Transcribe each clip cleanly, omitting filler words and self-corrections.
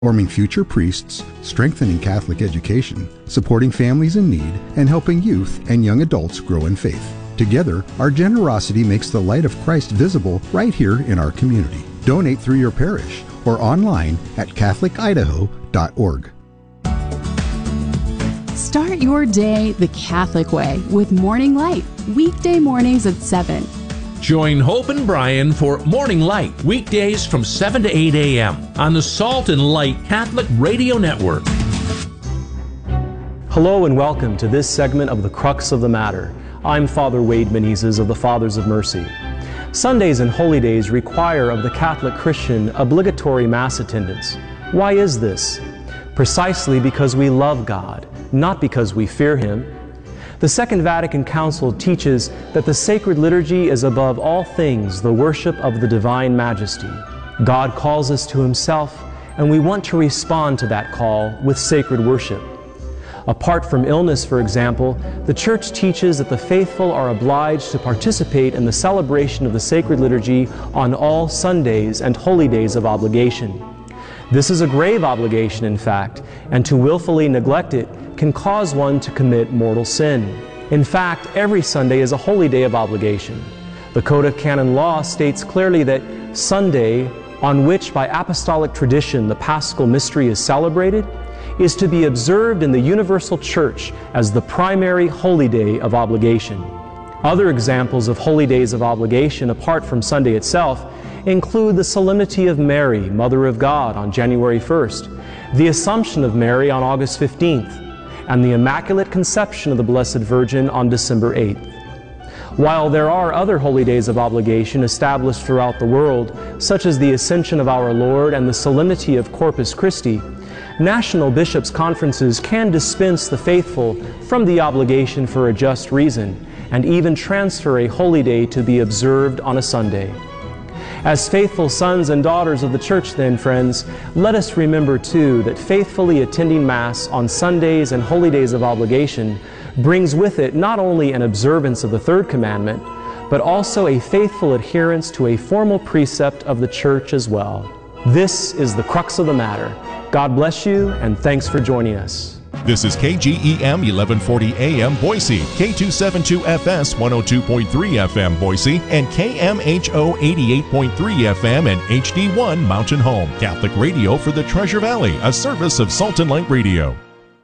forming future priests, strengthening Catholic education, supporting families in need, and helping youth and young adults grow in faith. Together, our generosity makes the light of Christ visible right here in our community. Donate through your parish or online at catholicidaho.org. Start your day the Catholic way with Morning Light, weekday mornings at 7. Join Hope and Brian for Morning Light, weekdays from 7 to 8 a.m. on the Salt and Light Catholic Radio Network. Hello and welcome to this segment of The Crux of the Matter. I'm Father Wade Menezes of the Fathers of Mercy. Sundays and holy days require of the Catholic Christian obligatory Mass attendance. Why is this? Precisely because we love God, not because we fear Him. The Second Vatican Council teaches that the sacred liturgy is above all things the worship of the divine majesty. God calls us to Himself, and we want to respond to that call with sacred worship. Apart from illness, for example, the Church teaches that the faithful are obliged to participate in the celebration of the sacred liturgy on all Sundays and holy days of obligation. This is a grave obligation, in fact, and to willfully neglect it can cause one to commit mortal sin. In fact, every Sunday is a holy day of obligation. The Code of Canon Law states clearly that Sunday, on which by apostolic tradition the Paschal mystery is celebrated, is to be observed in the universal Church as the primary holy day of obligation. Other examples of holy days of obligation apart from Sunday itself include the Solemnity of Mary, Mother of God, on January 1st, the Assumption of Mary on August 15th, and the Immaculate Conception of the Blessed Virgin on December 8th. While there are other holy days of obligation established throughout the world, such as the Ascension of our Lord and the Solemnity of Corpus Christi, national bishops' conferences can dispense the faithful from the obligation for a just reason, and even transfer a holy day to be observed on a Sunday. As faithful sons and daughters of the Church, then, friends, let us remember, too, that faithfully attending Mass on Sundays and holy days of obligation brings with it not only an observance of the third commandment, but also a faithful adherence to a formal precept of the Church as well. This is the crux of the matter. God bless you, and thanks for joining us. This is KGEM 1140 AM Boise, K272FS 102.3 FM Boise, and KMHO 88.3 FM and HD1 Mountain Home. Catholic radio for the Treasure Valley, a service of Salt and Light Radio.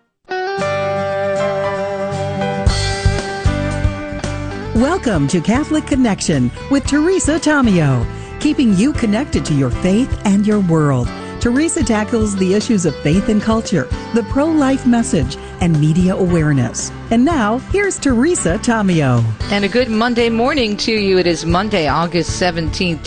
Welcome to Catholic Connection with Teresa Tomeo, keeping you connected to your faith and your world. Teresa tackles the issues of faith and culture, the pro-life message, and media awareness. And now, here's Teresa Tomeo. And a good Monday morning to you. It is Monday, August 17th,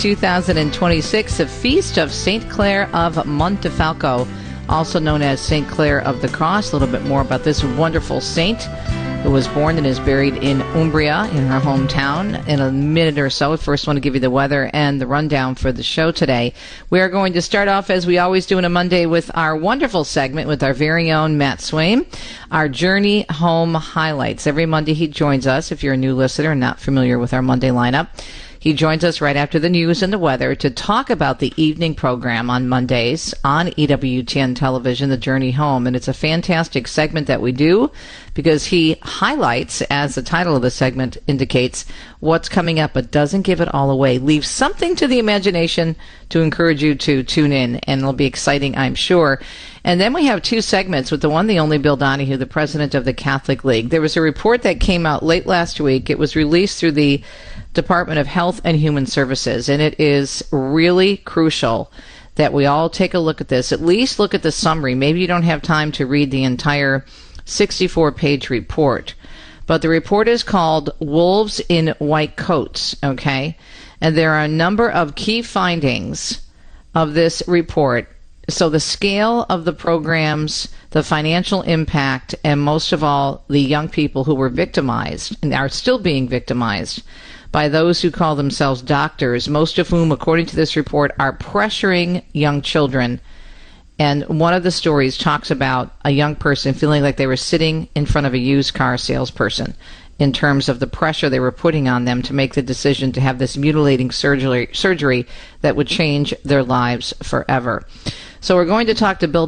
2026, the feast of St. Clare of Montefalco, also known as St. Clare of the Cross. A little bit more about this wonderful saint who was born and is buried in Umbria, in her hometown, in a minute or so. First, I want to give you the weather and the rundown for the show today. We are going to start off, as we always do on a Monday, with our wonderful segment with our very own Matt Swain, our Journey Home Highlights. Every Monday he joins us, if you're a new listener and not familiar with our Monday lineup. He joins us right after the news and the weather to talk about the evening program on Mondays on EWTN television, The Journey Home. And it's a fantastic segment that we do because he highlights, as the title of the segment indicates, what's coming up, but doesn't give it all away. Leaves something to the imagination to encourage you to tune in, and it'll be exciting, I'm sure. And then we have two segments with the one, the only Bill Donahue, the president of the Catholic League. There was a report that came out late last week. It was released through the Department of Health and Human Services, and it is really crucial that we all take a look at this, at least look at the summary. Maybe you don't have time to read the entire 64-page report, but the report is called Wolves in White Coats, okay? And there are a number of key findings of this report. So the scale of the programs, the financial impact, and most of all, the young people who were victimized and are still being victimized by those who call themselves doctors, most of whom, according to this report, are pressuring young children. And one of the stories talks about a young person feeling like they were sitting in front of a used car salesperson in terms of the pressure they were putting on them to make the decision to have this mutilating surgery that would change their lives forever. So we're going to talk to Bill